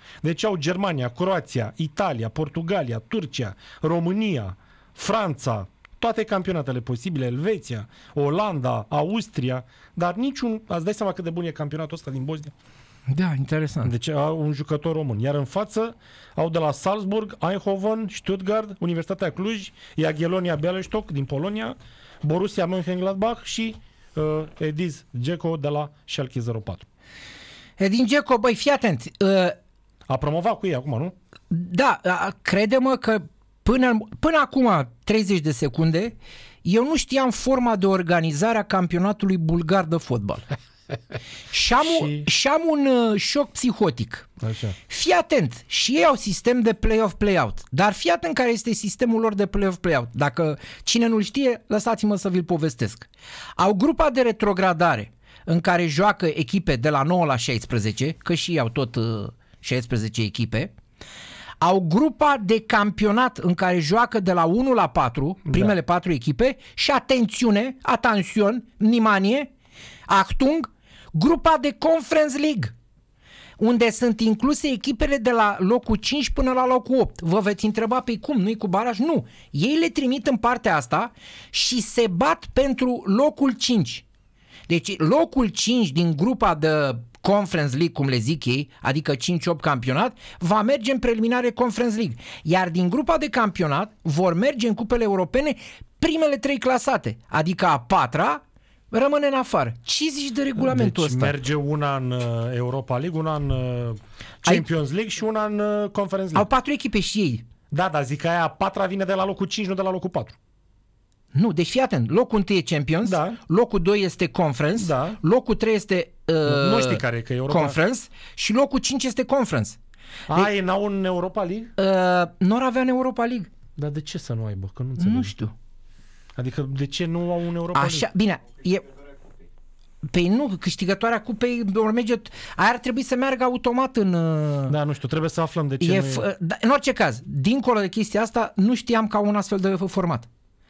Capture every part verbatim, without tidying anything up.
Deci au Germania, Croația, Italia, Portugalia, Turcia, România, Franța, toate campionatele posibile, Elveția, Olanda, Austria, dar niciun... Ați dai seama cât de bun e campionatul ăsta din Bosnia? Da, interesant. Deci au un jucător român. Iar în față au de la Salzburg, Eindhoven, Stuttgart, Universitatea Cluj, Jagiellonia Białystok din Polonia, Borussia Mönchengladbach și uh, Ediz Dzeko de la Schalke zero patru. Edin Dzeko, băi, fii atent. Uh, A promovat cu ei acum, nu? da, uh, crede-mă că până, până acum treizeci de secunde eu nu știam forma de organizare a campionatului bulgar de fotbal. Și am, și... un, și am un uh, șoc psihotic. Așa. Fii atent, și ei au sistem de play-off, play-out. Dar fii atent care este sistemul lor de play-off, play-out. Dacă cine nu-l știe, lăsați-mă să vi-l povestesc. Au grupa de retrogradare în care joacă echipe de la nouă la șaisprezece, că și ei au tot uh, șaisprezece echipe. Au grupa de campionat în care joacă de la unu la patru, primele da. patru echipe, și atențiune, atențion, nimanie, Achtung, grupa de Conference League, unde sunt incluse echipele de la locul cinci până la locul opt. Vă veți întreba pe cum, nu-i cu baraj? Nu. Ei le trimit în partea asta și se bat pentru locul cinci. Deci locul cinci din grupa de Conference League, cum le zic ei, adică cinci opt campionat, va merge în preliminare Conference League. Iar din grupa de campionat vor merge în cupele europene primele trei clasate, adică a patra rămâne în afară. Ce zici de regulamentul deci ăsta? Merge una în Europa League, una în Champions League și una în Conference League. Au patru echipe și ei. Da, dar zic că aia a patra vine de la locul cinci, nu de la locul patru. Nu, deci fii atent. Locul unu e Champions, da. Locul doi este Conference, da. Locul trei este uh, nu știi care e, că Europa... Conference și locul cinci este Conference. A, de... ei n-au în Europa League? Uh, nu ar avea în Europa League. Dar de ce să nu aibă? Că nu înțeleg. Nu știu. Adică de ce nu au un Europa Așa, League? Bine, e... Păi nu, câștigătoarea cupei merge, aia ar trebui să meargă automat în... Da, nu știu, trebuie să aflăm de ce e, nu e... Da, în orice caz, dincolo de chestia asta, nu știam că au un astfel de format.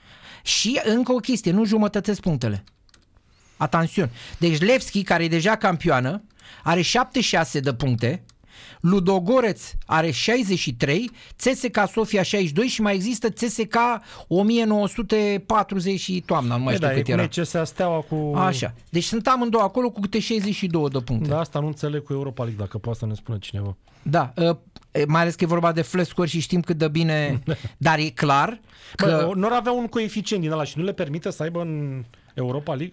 Și încă o chestie, nu jumătățesc punctele. Atențion. Deci Levski, care e deja campioană, are șaptezeci și șase de puncte, Ludogoreț are șaizeci și trei, C S K A Sofia șaizeci și doi și mai există C S K A o mie nouă sute patruzeci și toamna, nu mai știu da, cât era. C S A Steaua cu... Așa. Deci sunt amândouă acolo cu câte șaizeci și doi de puncte. Da, asta nu înțeleg cu Europa League, dacă poate să ne spună cineva. Da, mai ales că e vorba de flash score și știm cât de bine, dar e clar că... Bă, nu ar avea un coeficient din ăla și nu le permite să aibă în Europa League?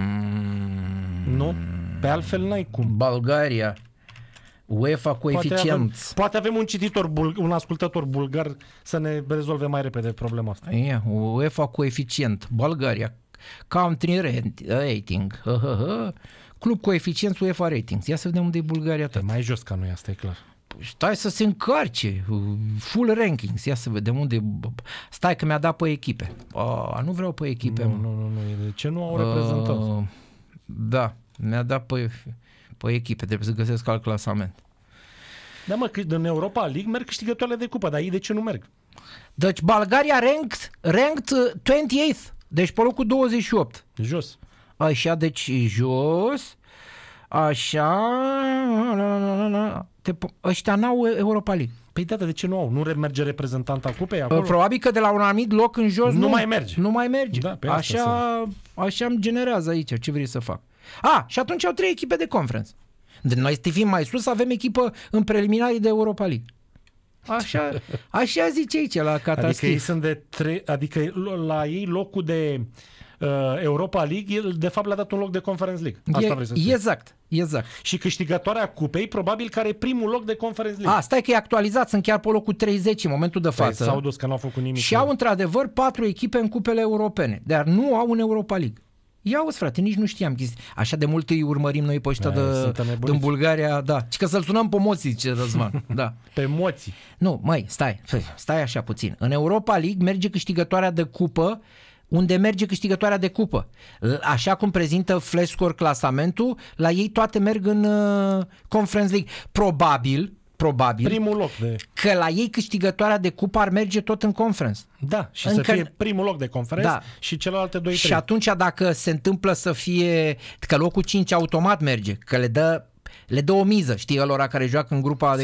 Mm. Nu? Pe altfel n-ai cum. Bulgaria, UEFA coeficient. Poate avem, poate avem un cititor, un ascultător bulgar să ne rezolve mai repede problema asta. Yeah, UEFA coeficient, Bulgaria, country rating, club coeficient UEFA ratings. Ia să vedem unde e Bulgaria. E mai jos ca noi, asta e clar. Stai să se încarce, full rankings, ia să vedem unde. Stai că mi-a dat pe echipe. A, nu vreau pe echipe. Nu, nu, nu, nu. De ce nu au reprezentat? Uh, da, mi-a dat pe, pe echipe, trebuie să găsesc alt clasament. Da, mă, în Europa League merg câștigătoarele de cupă, dar ei de ce nu merg? Deci Bulgaria ranked, ranked douăzeci și opt, deci pe locul douăzeci și opt. Jos. Așa, deci jos. Așa. Te, ăștia n-au Europa League. Păi da, de ce nu au? Nu merge reprezentanta cupei acolo? Probabil că de la un anumit loc în jos nu, nu mai merge. Nu mai merge. Da, pe așa, așa îmi generează aici. Ce vrei să fac? A, și atunci au trei echipe de conference. De noi să fim mai sus, avem echipă în preliminarii de Europa League. Așa, așa zice aici la Catastif. Adică ei sunt de tre- adică la ei locul de uh, Europa League, el de fapt le-a dat un loc de Conference League. Asta e, vrei să spui. Exact, exact. Și câștigătoarea cupei probabil care e primul loc de Conference League. A, stai că e actualizat, sunt chiar pe locul treizeci în momentul de față. Păi, s-au dus că n-au făcut nimic. Și au într-adevăr patru echipe în cupele europene, dar nu au în Europa League. Ia auzi, frate, nici nu știam chestii. Așa de mult îi urmărim noi pe ăștia de, din Bulgaria, da. Și că să-l sunăm pe moții, zice Răzvan. Da. Pe moții. Nu, măi, stai, stai așa puțin. În Europa League merge câștigătoarea de cupă unde merge câștigătoarea de cupă. Așa cum prezintă Flash Score clasamentul, la ei toate merg în uh, Conference League. Probabil, probabil primul loc de... că la ei câștigătoarea de cupă ar merge tot în conference. Da, și Încă... să fie primul loc de conference, da. Și celelalte doi Și trei. atunci dacă se întâmplă să fie că locul cinci automat merge, că le dă le dă o miză, știi, ălora care joacă în grupa de